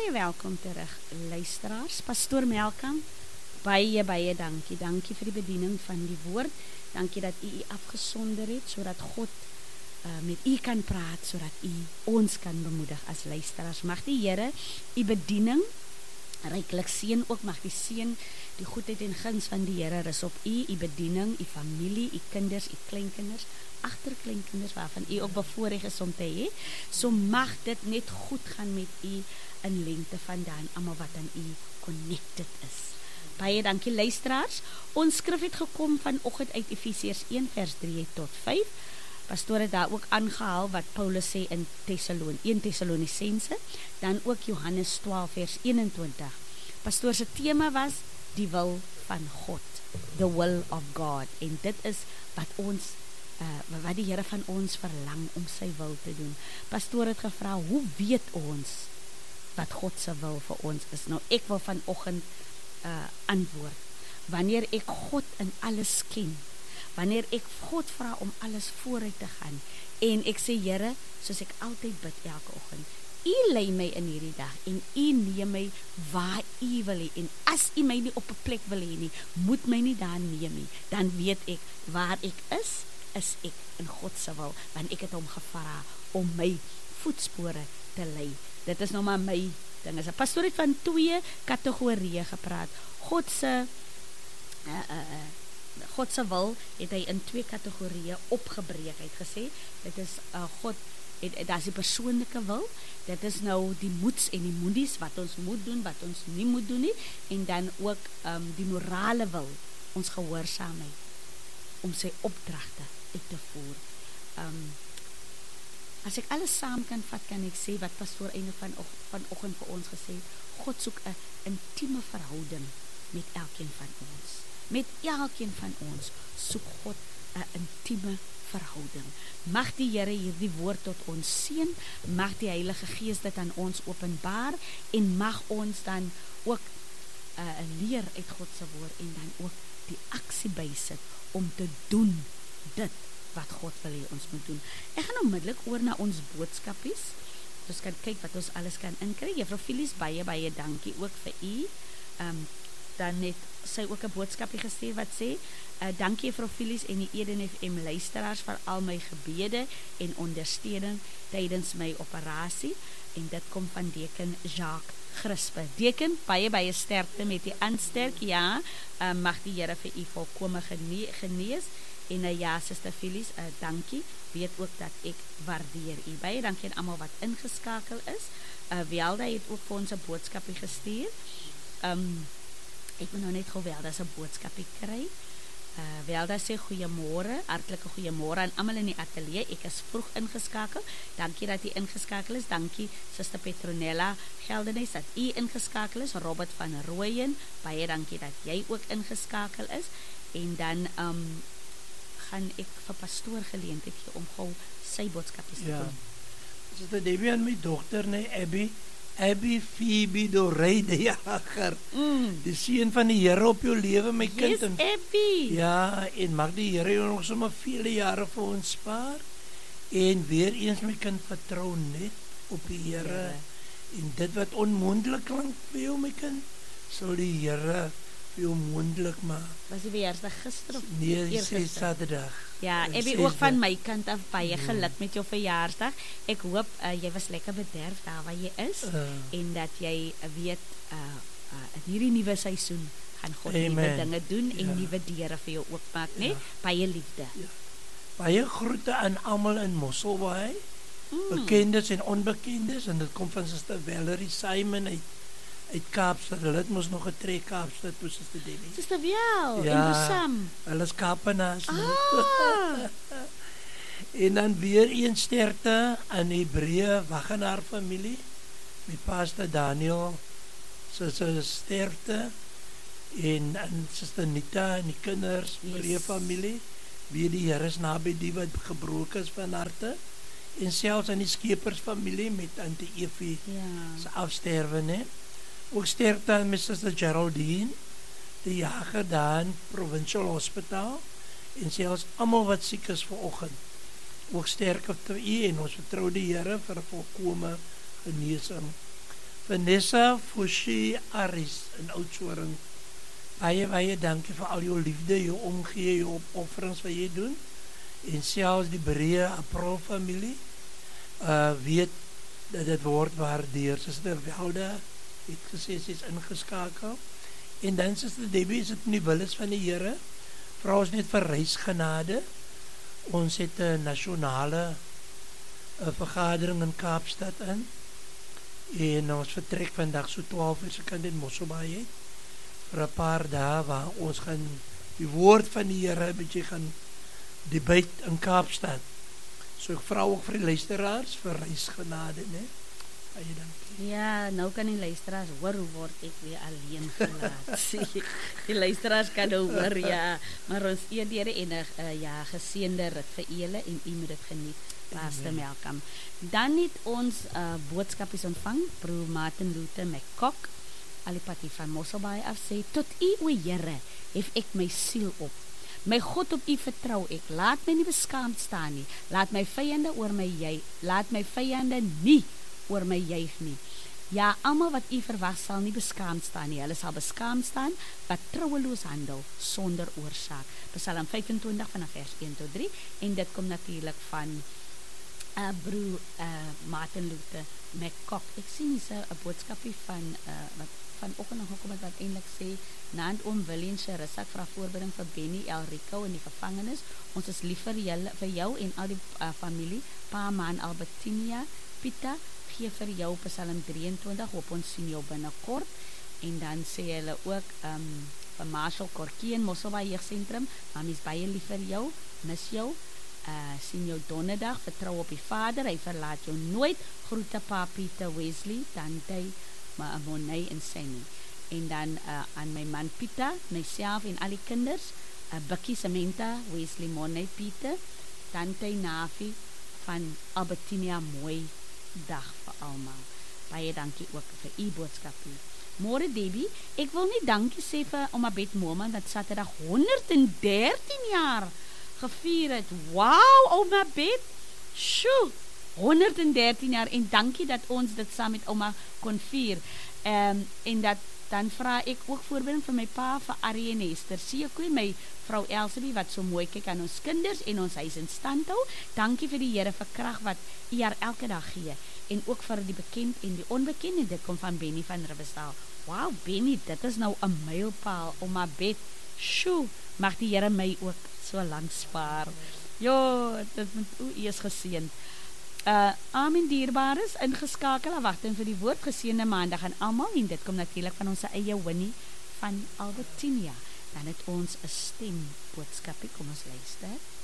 Baie welkom terug, luisteraars. Pastoor Melkam, baie dankie. Dankie vir die bediening van die woord. Dankie dat u afgesonder het, sodat God met u kan praat, sodat u ons kan bemoedig as luisteraars. Mag die Here u bediening ryklik seën, ook mag die seën, die goedheid en guns van die Here rus op u bediening, u familie, u kinders, u kleinkinders, agterkleinkinders waarvan u ook bevoorreg is om te hê. So mag dit net goed gaan met u in lengte vandaan, almal wat aan u connected is. Baie dankie luisteraars. Ons skrif het gekom vanoggend uit Efesiërs 1 vers 3 tot 5. Pastoor het daar ook aangehaal wat Paulus sê in 1 Tessalonisense, dan ook Johannes 12 vers 21. Pastoor se tema was die wil van God, the will of God, en dit is wat ons wat die Here van ons verlang om sy wil te doen. Pastoor het gevra, hoe weet ons wat God se wil vir ons is? Nou ek wil vanoggend antwoord. Wanneer ek God in alles ken, wanneer ek God vra om alles vooruit te gaan, en ek sê, Here, soos ek altyd bid elke oggend, u lei my in hierdie dag, en u neem my waar u wil hê, en as u my nie op 'n plek wil hê nie, moet my nie daar neem nie, dan weet ek, waar ek is ek in God se wil, want ek het hom gevra om my voetspore te lei. Dit is nou maar my ding. As 'n pastoor het van 2 kategorieë gepraat. God se wil het hy in 2 kategorieë opgebreek. Hy het gesê, dit is God, dat is die persoonlike wil, dit is nou die moeds en die moedies, wat ons moet doen, wat ons nie moet doen nie, en dan ook die morale wil, ons gehoorsaamheid, om sy opdragte uit te voer. As ek alles saam kan vat, kan ek sê, wat pastoor einde vanoggend vir ons gesê, God soek 'n intieme verhouding met elkeen van ons. Met elkeen van ons soek God 'n intieme verhouding. Mag die Here hierdie woord tot ons seën, mag die Heilige Gees dit aan ons openbaar, en mag ons dan ook leer uit God se woord, en dan ook die aksie bysit om te doen dit wat God wil hê ons moet doen. Ek gaan onmiddellik oor na ons boodskapies. Ons kan kyk wat ons alles kan inkry. Juffrou Phyllis, baie dankie ook vir u. Dan het sy ook 'n boodskapie gestuur wat sê, dankie Juffrou Phyllis en die Eden FM luisteraars vir al my gebede en ondersteuning tydens my operasie, en dit kom van Deken Jacques Grispe. Deken, baie sterkte met die aansterk, ja, mag die Here vir u volkome genees. En ja, Suster Phyllis, dankie, weet ook dat ek waardeer u. Baie dankie aan almal wat ingeskakel is. Welda het ook vir ons 'n boodskapie gestuur. Ek moet nou net gou Welda se boodskapie kry. Welda sê, goeiemôre, hartlike goeiemôre aan almal in die ateljee. Ek is vroeg ingeskakel. Dankie dat u ingeskakel is. Dankie Suster Petronella Geldenhuys dat u ingeskakel is. Robert van Rooyen, baie dankie dat jy ook ingeskakel is. En dan gaan ek vir pastoor geleentheid gee om gou sy boodskapies te doen. Dis dit Debbie en my dogter, Abby Phoebe Dorey de Jager. Die seën van die Here op jou lewe, my kind. Yes, Abby. Ja, en mag die Here jou nog sommer vele jare vir ons spaar. En weer eens, my kind, vertrou net op die Here. En dit wat onmoontlik klink vir jou, my kind, sal die Here vir jou moontlik maak. Was die verjaarsdag gister of Nee, die Saterdag. Ja, Abby, ook van my kant af baie geluk met jou verjaarsdag. Ek hoop jy was lekker bederf daar waar jy is, en dat jy weet in hierdie nuwe seisoen gaan God nuwe dinge doen en nuwe deure vir jou oopmaak, né? Baie liefde. Baie groete aan almal in Mosselbaai, bekendes en onbekendes, en dit kom van Suster Valerie Simon uit Kaapstad. Hulle het mos nog getrek Kaapstad toe, Suster Debbie. Suster Wiel, en Dosam. Hulle is Kaapenaars. En dan weer een sterkte aan die Hebreë Waggenaar familie, met Pastor Daniel, sy sterkte, en aan Suster Nita en die kinders, Hebreë familie, wie die Here is naby die wat gebroken is van harte, en selfs aan die Skepersfamilie met Auntie Effie se afsterwe, né? Ook sterkte aan Suster Geraldine, die jager daar in Provincial Hospital, en selfs almal wat siek is vanoggend. Ook sterkte vir u, en ons vertrou die Here vir 'n volkome genesing. Vanessa Fushi Aris in Oudtshoorn. Baie dankie vir al jou liefde, jou omgee, jou opofferings wat jy doen. En selfs die Breë April familie weet dat dit word waardeer. Suster Welda het gesê sy is ingeskakel. En dan Suster Debbie, is dit in die wil is van die Here. Vra ons net vir reisgenade. Ons het 'n nasionale vergadering in Kaapstad in. En ons vertrek vandag so 12 uur se kant in Mosselbaai vir 'n paar dae waar ons gaan die woord van die Here 'n bietjie gaan debat in Kaapstad. So ek vra ook vir die luisteraars vir reisgenade, né? Baie dankie. Ja, nou kan die luisteraars hoor hoe word ek weer alleen gelaat. Die luisteraars kan nou hoor, ja. Maar ons eerdere en ja, geseënde rit vir julle en u moet dit geniet. Pastor Malcolm. Dan het ons boodskapies ontvang, broer Martin Luther McCock, alipatie van Mosselbaai af sê, tot u, o Here, hef ek my siel op. My God, op u vertrou ek. Laat my nie beskaamd staan nie. Laat my vyande nie oor my juig nie. Ja, almal wat u verwag sal nie beskaamd staan nie. Hulle sal beskaamd staan wat trouweloos handel sonder oorsaak. Psalm 25 vanaf vers 1 tot 3 en dit kom natuurlik van broer Martin Luther McCock. Ek sien hier 'n boodskapie van wat vanoggend nog gekom het wat eintlik sê, naand oom William Sherissa vra voorbereiding vir Benny Elrico in die gevangenis. Ons is lief vir jou en al die familie. Pa man Albertinia Pita gee vir jou Psalm 23, hoop ons sien jou binnekort. En dan sê hulle ook van Marshall Korkie in Mosselbaai Jeugsentrum, mami is baie lief vir jou, mis jou. Sien jou donderdag, vertrou op die Vader, hy verlaat jou nooit. Groete pa Pieter Wesley, tante Monay en Sammy. En dan aan my man Pieter, myself en al die kinders, Bikkie Samantha, Wesley Monay Pieter, tante Nafi van Albertinia, mooi dag vir almal. Baie dankie ook vir u boodskapie. Môre Debbie, ek wil nie dankie sê vir ouma Bet Moman wat Saterdag 113 jaar gevier het. Wow, ouma Bet. Sjoe, 113 jaar en dankie dat ons dit saam met ouma kon vier. En dat dan vra ek ook voorbereiding vir my pa, vir Arie en Esther Seekoe, my vrou Elsabie wat so mooi kyk aan ons kinders en ons huis in stand hou. Dankie vir die Here vir krag wat u haar elke dag gee. En ook vir die bekend en die onbekend, en dit kom van Benny van Riversdal. Wow, Benny, dit is nou 'n mylpaal om my bed. Sjoe, mag die Here my ook so lank spaar. Jo, dit moet u is geseën. Amen dierbares, ingeskakel en wagting vir die woord, geseënde maandag aan almal, en dit kom natuurlik van ons eie Winnie van Albertinia. Dan het ons 'n stem boodskapie, kom ons luister.